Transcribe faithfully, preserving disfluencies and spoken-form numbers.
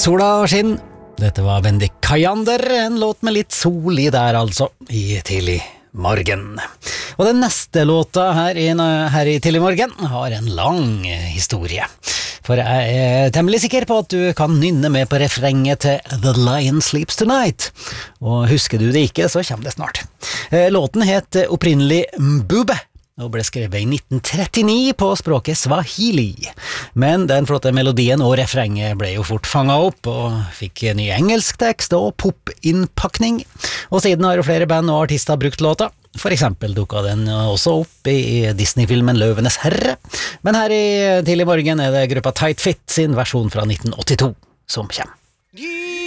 Sola skinn. Dette var Bendik Kajander, en låt med litt sol i der altså, i tidlig morgen. Og den neste låta her i, her i tidlig morgen har en lang historie. For jeg er temmelig sikker på at du kan nynne med på refrenget til The Lion Sleeps Tonight. Og husker du det ikke, så kommer det snart. Låten het opprinnelig Mbube, og ble skrevet i nitten trettini på språket Swahili. Men den flotte melodien og refrenget ble jo fort fanget opp, og fikk ny engelsk tekst og pop-innpakning. Og siden har jo flere band og artister brukt låta. For eksempel dukket den også opp i Disney-filmen Løvenes Herre. Men her i tidlig morgen er det gruppa Tight Fit sin versjon fra nitten åttito som kommer.